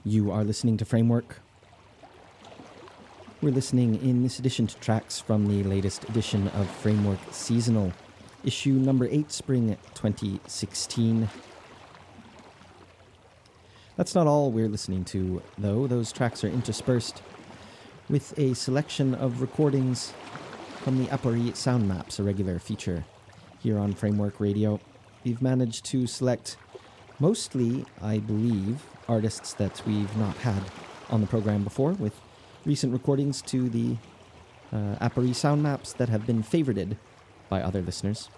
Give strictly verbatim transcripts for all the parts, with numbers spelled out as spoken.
You are listening to Framework. We're listening in this edition to tracks from the latest edition of Framework Seasonal, issue number eight, spring twenty sixteen. That's not all we're listening to, though. Those tracks are interspersed with a selection of recordings from the Apari Sound Maps, a regular feature here on Framework Radio. We've managed to select mostly, I believe, artists that we've not had on the program before, with recent recordings to the uh, Apari Sound Maps that have been favorited by other listeners.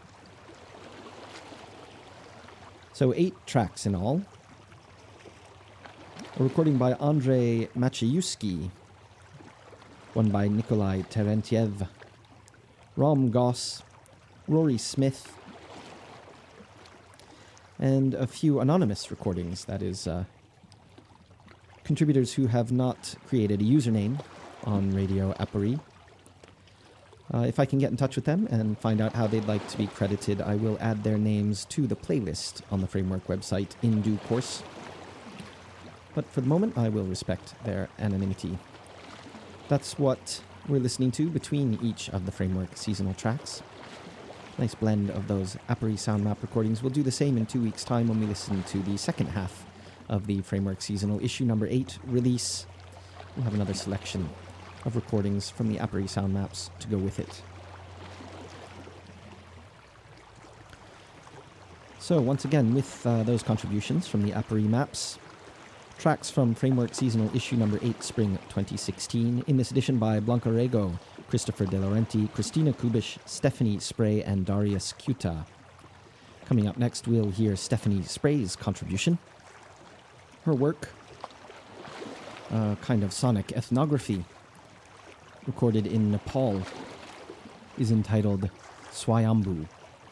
So eight tracks in all. A recording by Andrei Maciejewski, one by Nikolai Terentiev, Rom Goss, Rory Smith, and a few anonymous recordings, that is, uh, contributors who have not created a username on Radio Apari. Uh, if I can get in touch with them and find out how they'd like to be credited, I will add their names to the playlist on the Framework website in due course. But for the moment, I will respect their anonymity. That's what we're listening to between each of the Framework seasonal tracks. Nice blend of those Apari Sound Map recordings. We'll do the same in two weeks' time when we listen to the second half of the Framework Seasonal issue number eight release. We'll have another selection of recordings from the Apari Sound Maps to go with it. So once again, with uh, those contributions from the Apari Maps, tracks from Framework Seasonal issue number eight, spring twenty sixteen, in this edition by Blanca Rego, Christopher De Laurenti, Christina Kubish, Stephanie Spray, and Darius Kuta. Coming up next, we'll hear Stephanie Spray's contribution. Her work, a kind of sonic ethnography, recorded in Nepal, is entitled Swayambhu.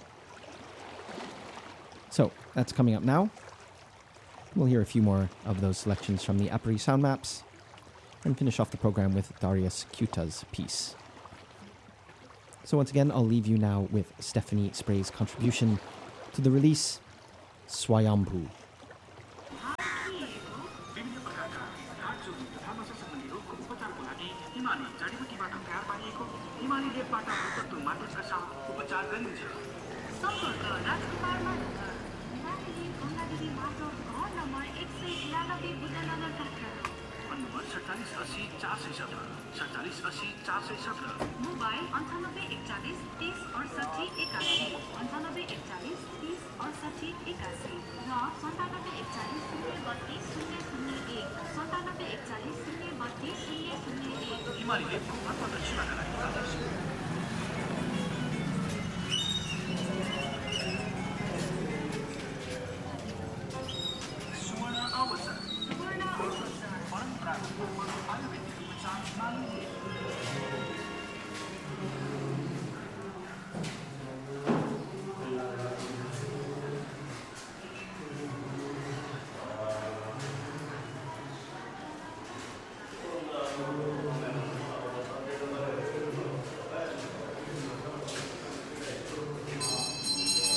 So, that's coming up now. We'll hear a few more of those selections from the Apari Sound Maps, and finish off the program with Darius Kuta's piece. So once again, I'll leave you now with Stephanie Spray's contribution to the release, Swayambhu. सत्तालीस अस्सी चार सौ सत्रह सत्तालीस अस्सी चार सौ सत्रह mobile अंठानब्बे इकचालीस तीस अड़सठी इक्यासी अंठानब्बे इकचालीस तीस अड़सठी इक्यासी र सन्तानब्बे इकचालीस शून्य बत्तीस शून्य शून्य एक सन्तानब्बे इकचालीस शून्य बत्तीस शून्य शून्य एक हिमालय